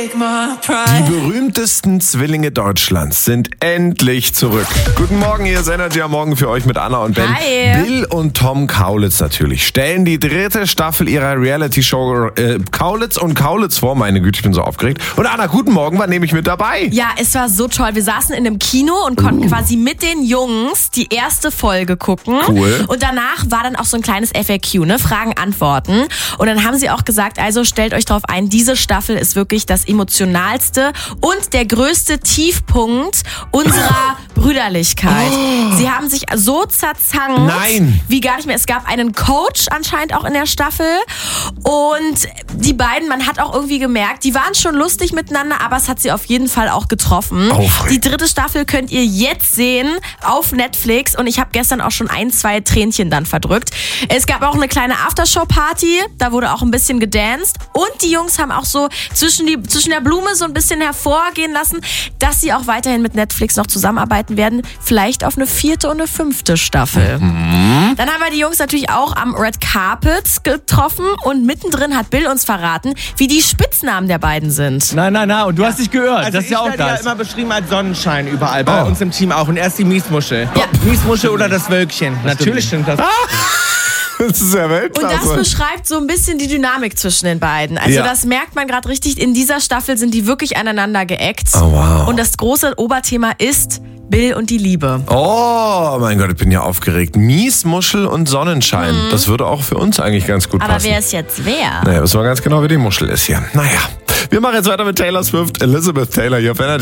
Die berühmtesten Zwillinge Deutschlands sind endlich zurück. Guten Morgen, hier ist Energy am Morgen für euch mit Anna und Ben. Hi. Bill und Tom Kaulitz natürlich stellen die 3. Staffel ihrer Reality-Show Kaulitz und Kaulitz vor. Meine Güte, ich bin so aufgeregt. Und Anna, guten Morgen, wann nehme ich mit dabei? Ja, es war so toll. Wir saßen in einem Kino und konnten quasi mit den Jungs die erste Folge gucken. Cool. Und danach war dann auch so ein kleines FAQ, ne? Fragen, Antworten. Und dann haben sie auch gesagt, also stellt euch drauf ein, diese Staffel ist wirklich das emotionalste und der größte Tiefpunkt unserer Brüderlichkeit. Sie haben sich so zerzankt Nein. wie gar nicht mehr. Es gab einen Coach anscheinend auch in der Staffel und die beiden, man hat auch irgendwie gemerkt, die waren schon lustig miteinander, aber es hat sie auf jeden Fall auch getroffen. Die 3. Staffel könnt ihr jetzt sehen auf Netflix und ich habe gestern auch schon 1-2 Tränchen dann verdrückt. Es gab auch eine kleine Aftershow-Party, da wurde auch ein bisschen gedanced und die Jungs haben auch so zwischen der Blume so ein bisschen hervorgehen lassen, dass sie auch weiterhin mit Netflix noch zusammenarbeiten werden, vielleicht auf eine 4. und eine 5. Staffel. Dann haben wir die Jungs natürlich auch am Red Carpet getroffen und mittendrin hat Bill uns verraten, wie die Spitznamen der beiden sind. Nein, und du hast dich gehört. Also das ist ja auch ich werde ja das. immer beschrieben als Sonnenschein überall, bei uns im Team auch. Und er ist die Miesmuschel. Ja. Miesmuschel oder das Wölkchen. Natürlich stimmt das. Das ist ja Und Weltklasse. das beschreibt so ein bisschen die Dynamik zwischen den beiden. Also Ja. das merkt man gerade richtig. In dieser Staffel sind die wirklich aneinander geeckt. Oh, wow. Und das große Oberthema ist Bill und die Liebe. Oh, mein Gott, ich bin ja aufgeregt. Miesmuschel und Sonnenschein. Das würde auch für uns eigentlich ganz gut Aber passen. wer ist jetzt wer? Naja, wissen wir ganz genau, wer die Muschel ist hier. Naja, wir machen jetzt weiter mit Taylor Swift. Elizabeth Taylor hier auf Energy.